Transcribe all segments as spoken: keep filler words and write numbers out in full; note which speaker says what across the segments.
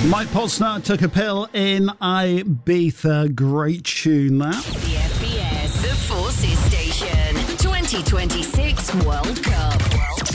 Speaker 1: Mike Posner took a pill in Ibiza. Great tune, that.
Speaker 2: The F B S, the Forces Station, twenty twenty-six World Cup. World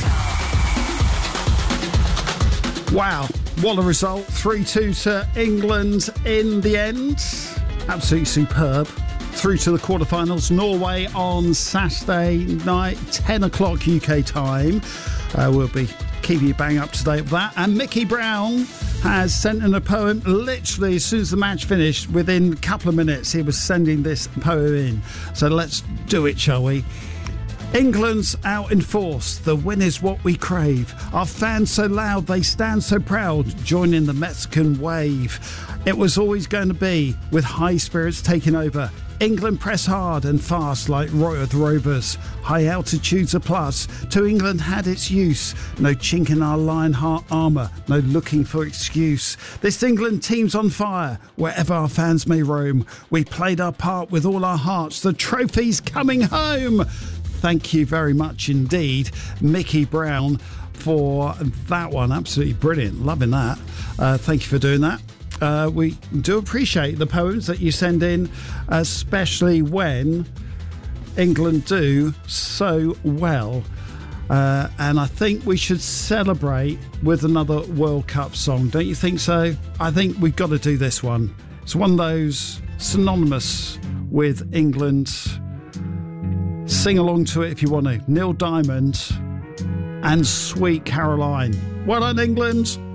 Speaker 2: Cup.
Speaker 1: Wow, what a result. three two to England in the end. Absolutely superb. Through to the quarterfinals. Norway on Saturday night, ten o'clock U K time. Uh, we'll be keeping you bang up to date with that. And Mickey Brown has sent in a poem literally as soon as the match finished. Within a couple of minutes he was sending this poem in, so let's do it, shall we? England's out in force, the win is what we crave. Our fans so loud, they stand so proud, joining the Mexican wave. It was always going to be, with high spirits taking over. England press hard and fast like Royal Rovers. High altitudes a plus. To England had its use. No chink in our Lionheart armour. No looking for excuse. This England team's on fire. Wherever our fans may roam. We played our part with all our hearts. The trophy's coming home. Thank you very much indeed, Mickey Brown, for that one. Absolutely brilliant. Loving that. Uh, thank you for doing that. Uh, we do appreciate the poems that you send in, especially when England do so well. Uh, and I think we should celebrate with another World Cup song. Don't you think so? I think we've got to do this one. It's one of those synonymous with England. Sing along to it if you want to. Neil Diamond and Sweet Caroline. Well done, England.